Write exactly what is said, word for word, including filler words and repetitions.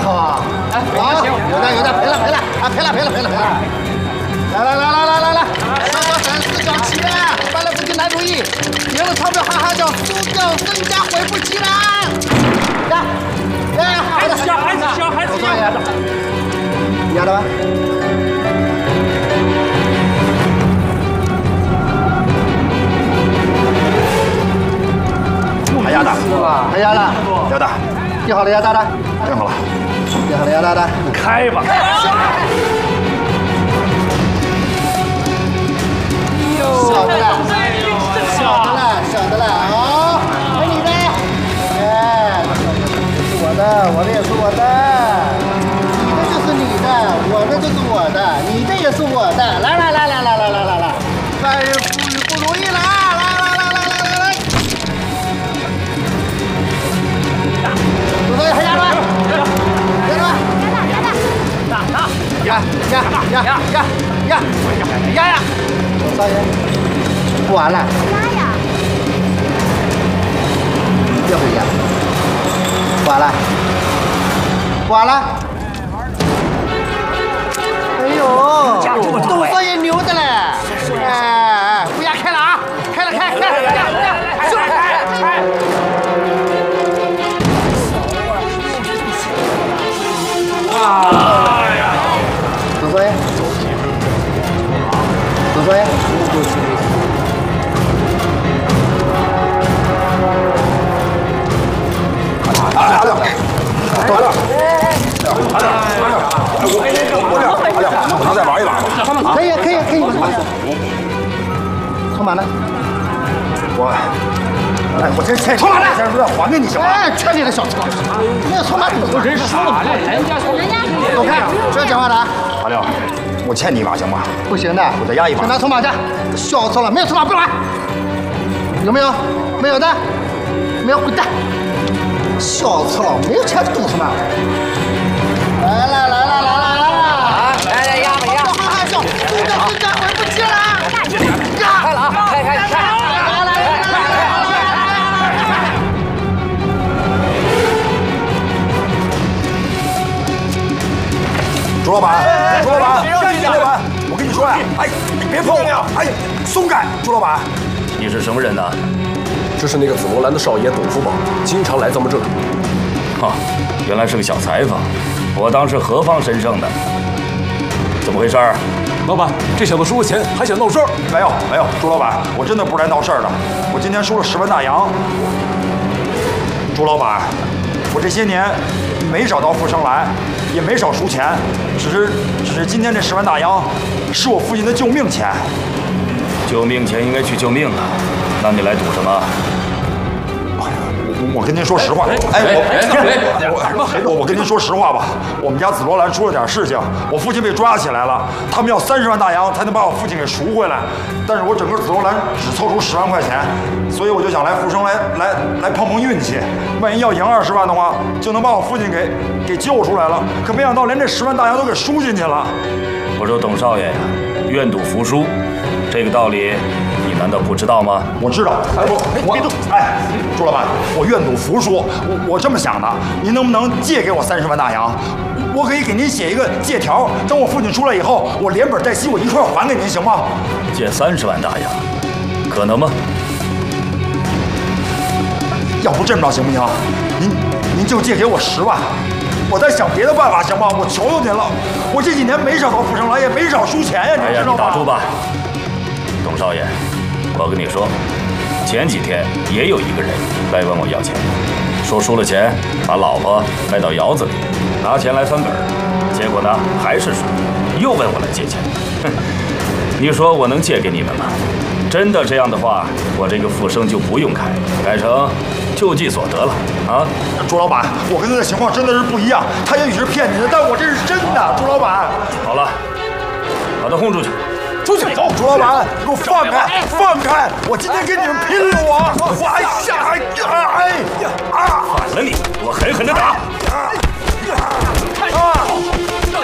好，好，有的有的，赔了赔了啊，赔了赔了赔了赔了！来来来来来来来，三角三四角七了，搬了不给男主意，赢了钞票哈哈叫，输掉身家回不去了。来，来，好的， 小孩子小孩子小孩子， 压的吧。 还压的， 还压的， 压的， 定好了压大的， 定好了， 定好了压大的， 开吧。 小的了，小的了，小的了，好，还你的，哎，这是我的，我的也是我的，你的就是你的，我的就是我的，你的也是我的，来来来来来来来来来，万人富裕不容易了，来来来来来来来，左左还压着，压着，压着，打打，压压压压压压压压。 少爷，不玩了。压呀！要不压？不玩了。不玩了。哎呦，董少爷牛的嘞！哎哎，不压开了啊！开了开开开开开就开开！哎呀！董少爷。 董少爷， 阿亮，阿亮，阿亮，阿亮，我我这阿亮，不能再玩一把吗？ 可以可以可以，充满了。 我，哎，我这欠充满了，钱不要还给你行吗？ 哎，缺你的小子，没有充满都人说了，人家说人家走开，不要讲话了啊！ 阿亮。 我欠你一把行吗？ 不行的， 我再压一把。 去拿筹码去，小子了，没有筹码不玩。有没有？没有的，没有滚蛋。小子了，没有钱赌什么？来来来来来来来来，来来压吧压。哈哈笑，输掉身家回不去了。压，开了啊，开开开。来来来来来来来。 朱老板，朱老板。 朱老板，我跟你说呀，哎，你别碰我！哎，松开！朱老板， 你是什么人呢？ 这是那个紫罗兰的少爷董福宝，经常来咱们这里。 哈，原来是个小裁缝，我当是何方神圣的？怎么回事？ 老板，这小子输了钱还想闹事儿？ 没有没有，朱老板，我真的不是来闹事儿的。我今天输了十万大洋。朱老板，我这些年没少到富生来。 也没少输钱，只是只是今天这十万大洋，是我父亲的救命钱。 救命钱应该去救命啊！那你来赌什么？ 我我跟您说实话，哎，我我我跟您说实话吧，我们家紫罗兰出了点事情，我父亲被抓起来了，他们要三十万大洋才能把我父亲给赎回来，但是我整个紫罗兰只凑出十万块钱，所以我就想来富生来来来碰碰运气，万一要赢二十万的话，就能把我父亲给给救出来了。可没想到连这十万大洋都给输进去了。 我说董少爷呀，愿赌服输，这个道理。 你难道不知道吗？ 我知道，哎我我哎，朱老板，我愿赌服输，我我这么想的，您能不能借给我三十万大洋？我可以给您写一个借条，等我父亲出来以后，我连本带息我一块还给您，行吗？ 借三十万大洋，可能吗？ 要不这么着行不行？您您就借给我十万，我再想别的办法行吗？我求求您了，我这几年没少到富生来，也没少输钱呀， 哎呀，你打住吧，董少爷。 我跟你说，前几天也有一个人来问我要钱，说输了钱，把老婆卖到窑子里，拿钱来翻本，结果呢还是输，又问我来借钱。哼，你说我能借给你们吗？真的这样的话，我这个富生就不用开，改成救济所得了啊！ 朱老板，我跟他的情况真的是不一样，他也许是骗你的，但我这是真的，朱老板。 好了，把他轰出去。 出去走！朱老板，给我放开！放开！我今天跟你们拼了！我我哎呀哎呀哎呀啊！ 反了你，我狠狠的打！